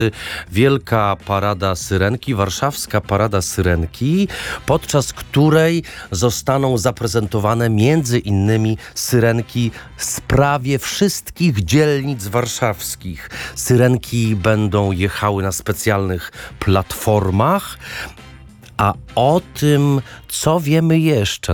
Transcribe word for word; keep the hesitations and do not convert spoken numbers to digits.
Wielka Parada Syrenki, warszawska Parada Syrenki, podczas której zostaną zaprezentowane między innymi syrenki z prawie wszystkich dzielnic warszawskich. Syrenki będą jechały na specjalnych platformach, a o tym, co wiemy jeszcze